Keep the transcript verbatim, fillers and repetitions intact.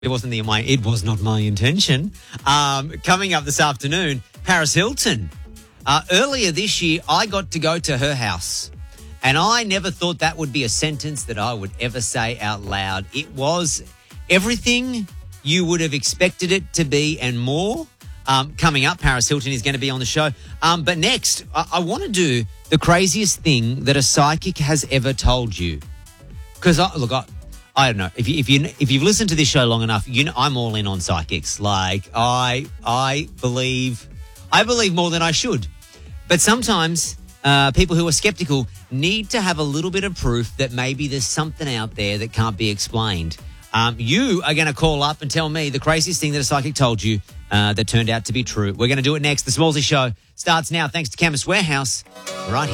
It wasn't the my. It was not my intention. Um, coming up this afternoon, Paris Hilton. Uh, earlier this year, I got to go to her house, and I never thought that would be a sentence that I would ever say out loud. It was everything you would have expected it to be and more. Um, coming up, Paris Hilton is going to be on the show. Um, but next, I, I want to do the craziest thing that a psychic has ever told you. Because I, look, I. I don't know if you if you if you've listened to this show long enough, you know I'm all in on psychics. Like I I believe I believe more than I should, but sometimes uh, people who are skeptical need to have a little bit of proof that maybe there's something out there that can't be explained. Um, you are going to call up and tell me the craziest thing that a psychic told you uh, that turned out to be true. We're going to do it next. The Smallsy Show starts now. Thanks to Chemist Warehouse. Right here.